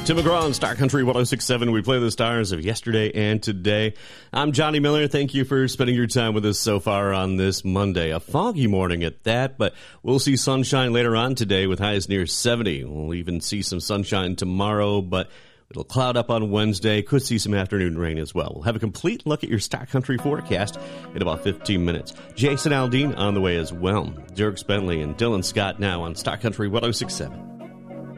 Tim McGraw on Star Country 106.7. We play the stars of yesterday and today. I'm Johnny Miller. Thank you for spending your time with us so far on this Monday. A foggy morning at that, but we'll see sunshine later on today with highs near 70. We'll even see some sunshine tomorrow, but it'll cloud up on Wednesday. Could see some afternoon rain as well. We'll have a complete look at your Star Country forecast in about 15 minutes. Jason Aldean on the way as well. Dirk Bentley and Dylan Scott now on Star Country 106.7.